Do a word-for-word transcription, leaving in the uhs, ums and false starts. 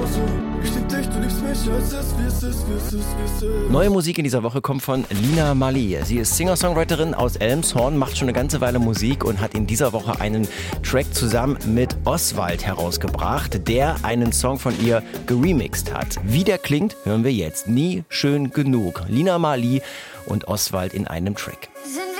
genauso. Ich lieb dich, du liebst mich, als es wie es ist, wie es ist, wie es ist. Neue Musik in dieser Woche kommt von Lina Marley. Sie ist Singer-Songwriterin aus Elmshorn, macht schon eine ganze Weile Musik und hat in dieser Woche einen Track zusammen mit Oswald herausgebracht, der einen Song von ihr geremixed hat. Wie der klingt, hören wir jetzt. Nie schön genug. Lina Marley und Oswald in einem Track.